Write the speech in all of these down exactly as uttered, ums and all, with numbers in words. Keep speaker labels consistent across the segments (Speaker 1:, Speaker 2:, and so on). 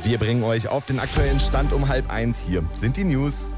Speaker 1: Wir bringen euch auf den aktuellen Stand um halb eins. Hier sind die News.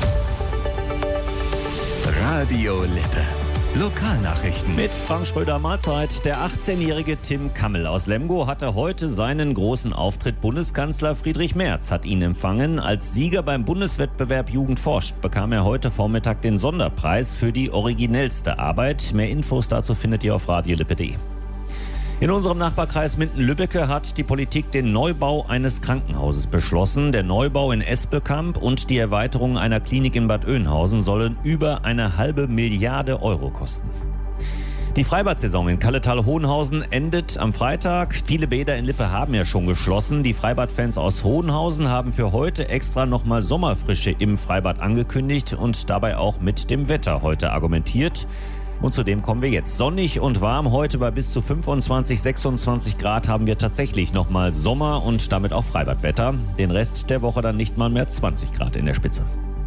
Speaker 2: Radio Lippe. Lokalnachrichten.
Speaker 3: Mit Frank Schröder, Mahlzeit. Der achtzehnjährige Tim Kammel aus Lemgo hatte heute seinen großen Auftritt. Bundeskanzler Friedrich Merz hat ihn empfangen. Als Sieger beim Bundeswettbewerb Jugend forscht bekam er heute Vormittag den Sonderpreis für die originellste Arbeit. Mehr Infos dazu findet ihr auf radiolippe punkt de. In unserem Nachbarkreis Minden-Lübbecke hat die Politik den Neubau eines Krankenhauses beschlossen. Der Neubau in Esbekamp und die Erweiterung einer Klinik in Bad Oeynhausen sollen über eine halbe Milliarde Euro kosten. Die Freibad-Saison in Kalletal-Hohenhausen endet am Freitag. Viele Bäder in Lippe haben ja schon geschlossen. Die Freibad-Fans aus Hohenhausen haben für heute extra nochmal Sommerfrische im Freibad angekündigt und dabei auch mit dem Wetter heute argumentiert. Und zudem kommen wir jetzt. Sonnig und warm. Heute bei bis zu fünfundzwanzig, sechsundzwanzig Grad haben wir tatsächlich nochmal Sommer und damit auch Freibadwetter. Den Rest der Woche dann nicht mal mehr zwanzig Grad in der Spitze.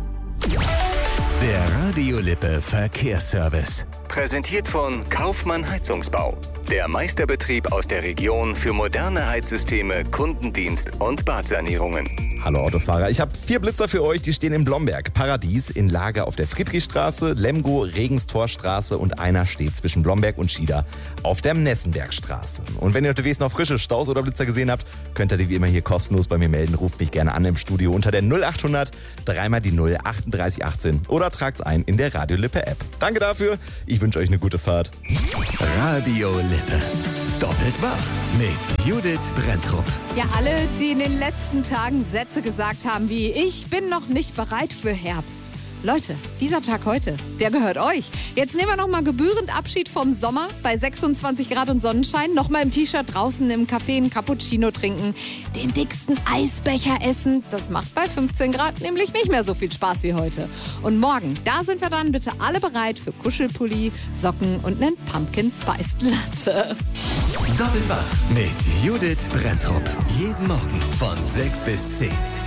Speaker 2: Der Radio Lippe Verkehrsservice. Präsentiert von Kaufmann Heizungsbau. Der Meisterbetrieb aus der Region für moderne Heizsysteme, Kundendienst und Badsanierungen.
Speaker 1: Hallo Autofahrer, ich habe vier Blitzer für euch, die stehen in Blomberg. Paradies in Lager auf der Friedrichstraße, Lemgo, Regenstorstraße und einer steht zwischen Blomberg und Schieder auf der Nessenbergstraße. Und wenn ihr unterwegs noch frische Staus oder Blitzer gesehen habt, könnt ihr die wie immer hier kostenlos bei mir melden. Ruft mich gerne an im Studio unter der null achthundert, dreimal die null, achtunddreißig achtzehn oder tragt's ein in der Radio Lippe App. Danke dafür, ich wünsche euch eine gute Fahrt.
Speaker 2: Radio Lippe. Doppelt wach mit Judith Brenntrup.
Speaker 4: Ja, alle, die in den letzten Tagen Sätze gesagt haben wie ich bin noch nicht bereit für Herbst. Leute, dieser Tag heute, der gehört euch. Jetzt nehmen wir nochmal gebührend Abschied vom Sommer bei sechsundzwanzig Grad und Sonnenschein. Nochmal im T-Shirt draußen im Café einen Cappuccino trinken, den dicksten Eisbecher essen. Das macht bei fünfzehn Grad nämlich nicht mehr so viel Spaß wie heute. Und morgen, da sind wir dann bitte alle bereit für Kuschelpulli, Socken und einen Pumpkin Spiced Latte.
Speaker 2: Doppelt wach mit Judith Brenntrup. Jeden Morgen von sechs bis zehn.